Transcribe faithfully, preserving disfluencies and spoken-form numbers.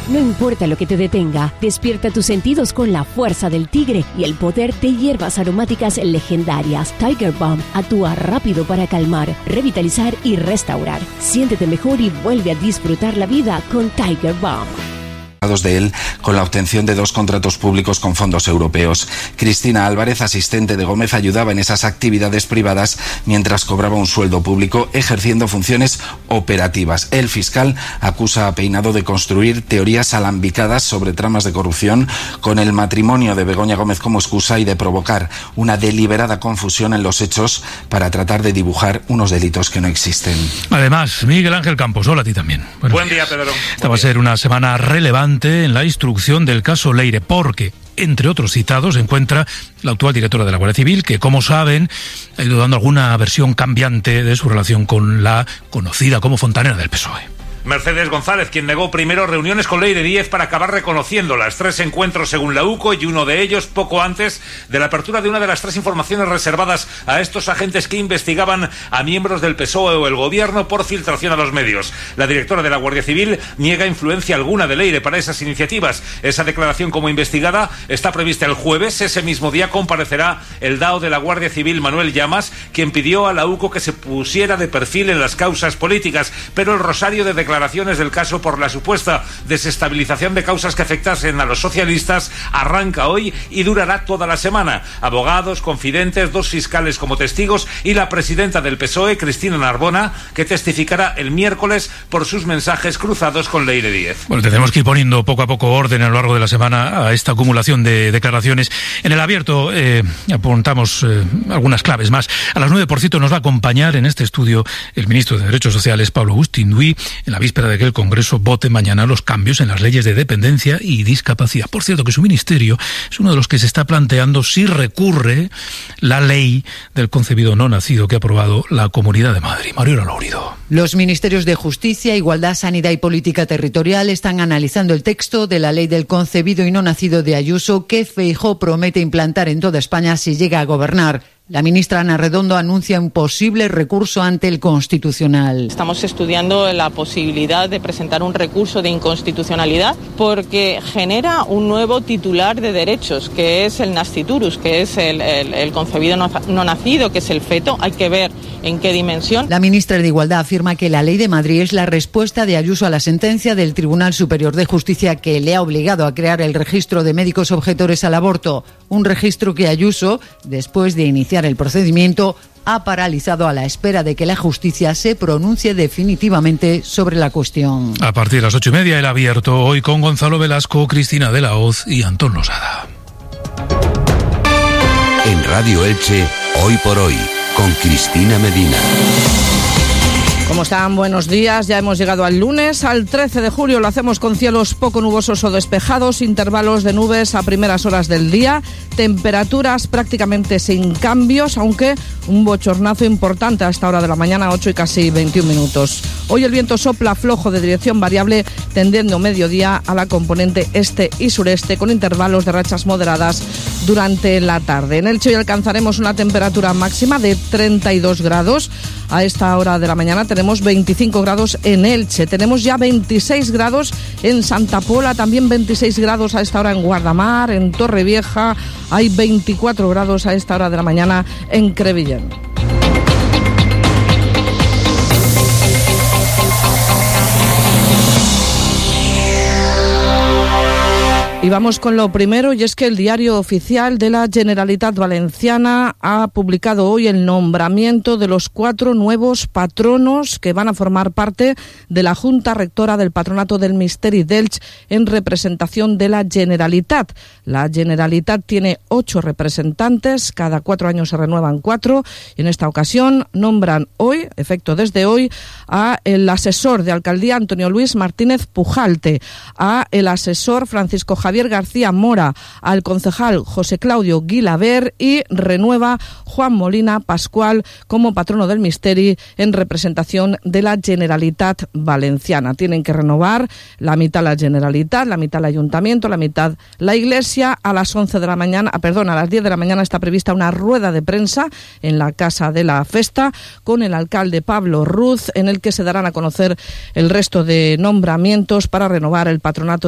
No importa lo que te detenga, despierta tus sentidos con la fuerza del tigre y el poder de hierbas aromáticas legendarias. Tiger Balm actúa rápido para calmar, revitalizar y restaurar. Siéntete mejor y vuelve a disfrutar la vida con Tiger Balm. De él con la obtención de dos contratos públicos con fondos europeos. Cristina Álvarez, asistente de Gómez, ayudaba en esas actividades privadas mientras cobraba un sueldo público ejerciendo funciones operativas. El fiscal acusa a Peinado de construir teorías alambicadas sobre tramas de corrupción con el matrimonio de Begoña Gómez como excusa y de provocar una deliberada confusión en los hechos para tratar de dibujar unos delitos que no existen. Además, Miguel Ángel Campos, hola a ti también. Buenos Buen día, Pedro. Esta va a ser una semana relevante en la instrucción del caso Leire, porque, entre otros citados, se encuentra la actual directora de la Guardia Civil, que, como saben, ha ido dando alguna versión cambiante de su relación con la conocida como fontanera del P S O E. Mercedes González, quien negó primero reuniones con Leire Díez para acabar reconociéndolas. Tres encuentros según la U C O y uno de ellos poco antes de la apertura de una de las tres informaciones reservadas a estos agentes que investigaban a miembros del P S O E o el gobierno por filtración a los medios. La directora de la Guardia Civil niega influencia alguna de Leire para esas iniciativas. Esa declaración como investigada está prevista el jueves. Ese mismo día comparecerá el D A O de la Guardia Civil, Manuel Llamas, quien pidió a la U C O que se pusiera de perfil en las causas políticas, pero el rosario de declaraciones del caso por la supuesta desestabilización de causas que afectasen a los socialistas arranca hoy y durará toda la semana. Abogados, confidentes, dos fiscales como testigos y la presidenta del P S O E, Cristina Narbona, que testificará el miércoles por sus mensajes cruzados con Leire Díez. Bueno, tenemos que ir poniendo poco a poco orden a lo largo de la semana a esta acumulación de declaraciones. En el abierto eh, apuntamos eh, algunas claves más. A las nueve, por cierto, nos va a acompañar en este estudio el ministro de Derechos Sociales, Pablo Agustín Duy, en la víspera de que el Congreso vote mañana los cambios en las leyes de dependencia y discapacidad. Por cierto, que su ministerio es uno de los que se está planteando si recurre la ley del concebido no nacido que ha aprobado la Comunidad de Madrid. Mariola Lourido. Los ministerios de Justicia, Igualdad, Sanidad y Política Territorial están analizando el texto de la ley del concebido y no nacido de Ayuso que Feijóo promete implantar en toda España si llega a gobernar. La ministra Ana Redondo anuncia un posible recurso ante el Constitucional. Estamos estudiando la posibilidad de presentar un recurso de inconstitucionalidad porque genera un nuevo titular de derechos, que es el nasciturus, que es el, el, el concebido no, no nacido, que es el feto. Hay que ver en qué dimensión. La ministra de Igualdad afirma que la ley de Madrid es la respuesta de Ayuso a la sentencia del Tribunal Superior de Justicia que le ha obligado a crear el registro de médicos objetores al aborto. Un registro que Ayuso, después de iniciar el procedimiento, ha paralizado a la espera de que la justicia se pronuncie definitivamente sobre la cuestión. A partir de las ocho y media, el abierto, hoy con Gonzalo Velasco, Cristina de la Hoz y Antón Losada. En Radio Elche, Hoy por Hoy, con Cristina Medina. ¿Cómo están? Buenos días. Ya hemos llegado al lunes, al trece de julio. Lo hacemos con cielos poco nubosos o despejados, intervalos de nubes a primeras horas del día, temperaturas prácticamente sin cambios, aunque un bochornazo importante a esta hora de la mañana, ocho y casi veintiún minutos. Hoy el viento sopla flojo de dirección variable, tendiendo mediodía a la componente este y sureste, con intervalos de rachas moderadas durante la tarde. En Elche hoy alcanzaremos una temperatura máxima de treinta y dos grados. A esta hora de la mañana tenemos veinticinco grados en Elche, tenemos ya veintiséis grados en Santa Pola, también veintiséis grados a esta hora en Guardamar, en Torrevieja, hay veinticuatro grados a esta hora de la mañana en Crevillén. Y vamos con lo primero, y es que el Diario Oficial de la Generalitat Valenciana ha publicado hoy el nombramiento de los cuatro nuevos patronos que van a formar parte de la Junta Rectora del Patronato del Misteri d'Elx en representación de la Generalitat. La Generalitat tiene ocho representantes, cada cuatro años se renuevan cuatro, y en esta ocasión nombran hoy, efecto desde hoy, a el asesor de alcaldía Antonio Luis Martínez Pujalte, a el asesor Francisco Javier García Mora, al concejal José Claudio Guilaber, y renueva Juan Molina Pascual como patrono del Misteri en representación de la Generalitat Valenciana. Tienen que renovar la mitad la Generalitat, la mitad el Ayuntamiento, la mitad la Iglesia. A las once de la mañana, perdón, a las diez de la mañana está prevista una rueda de prensa en la Casa de la Festa con el alcalde Pablo Ruz, en el que se darán a conocer el resto de nombramientos para renovar el patronato